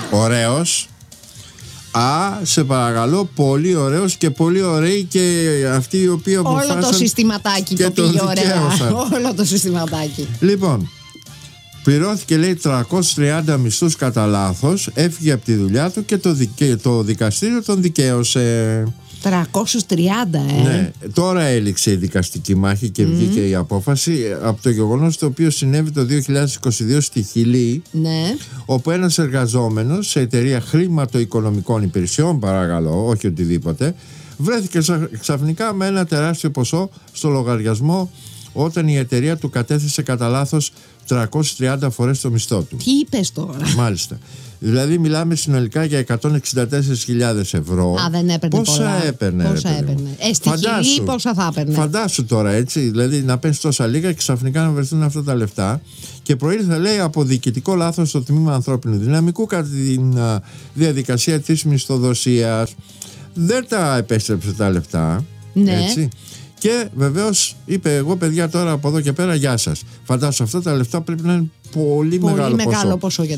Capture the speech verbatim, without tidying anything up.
ωραίος. Α, σε παρακαλώ, πολύ ωραίος και πολύ ωραίοι και αυτοί οι οποίοι αποφάσισαν. Όλο το συστηματάκι το πήγε ωραία. Όλο το συστηματάκι. Λοιπόν, πληρώθηκε λέει τριακόσιους τριάντα μισθούς κατά λάθος, έφυγε από τη δουλειά του και το, δικαι... το δικαστήριο τον δικαίωσε. τριακόσιους τριάντα, ε. Ναι, τώρα έληξε η δικαστική μάχη και mm. βγήκε η απόφαση από το γεγονός το οποίο συνέβη το δύο χιλιάδες είκοσι δύο στη Χιλή, ναι. όπου ένας εργαζόμενος σε εταιρεία χρηματοοικονομικών υπηρεσιών, παρακαλώ, όχι οτιδήποτε, βρέθηκε ξαφνικά με ένα τεράστιο ποσό στο λογαριασμό όταν η εταιρεία του κατέθεσε κατά λάθος τριακόσιες τριάντα φορές το μισθό του. Τι είπες τώρα? Μάλιστα. Δηλαδή μιλάμε συνολικά για εκατόν εξήντα τέσσερις χιλιάδες ευρώ. Α, δεν έπαιρνε πόσα πολλά. Έπαιρνε, πόσα έπαιρνε. Ε, στη Χιλή πόσα θα έπαιρνε. Φαντάσου τώρα, έτσι, δηλαδή να παίρνεις τόσα λίγα και ξαφνικά να βρεθούν αυτά τα λεφτά. Και προήλθε, λέει, από διοικητικό λάθος στο τμήμα ανθρώπινου δυναμικού κατά τη διαδικασία της μισθοδοσίας. Δεν τα επέστρεψε τα λεφτά. Ναι. Έτσι. Και βεβαίως είπε, εγώ παιδιά τώρα από εδώ και πέρα, γεια σας. Φαντάσου, αυτά τα λεφτά πρέπει να είναι πολύ, πολύ μεγάλο, μεγάλο ποσό. ποσό για